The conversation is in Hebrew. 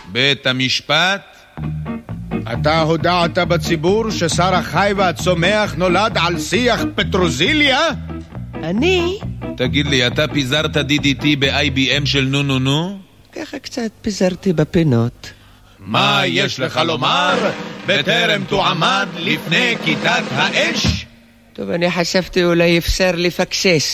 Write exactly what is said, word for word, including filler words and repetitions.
בית המשפט? אתה הודעת בציבור ששר החי והצומח נולד על שיח פטרוזיליה? אני? תגיד לי, אתה פיזרת די די טי ב-איי בי אם של נו נו נו? ככה קצת פיזרתי בפינות. מה יש לך לומר בטרם תועמד לפני כיתת האש? טוב, אני חשבתי אולי אפשר לפקסס.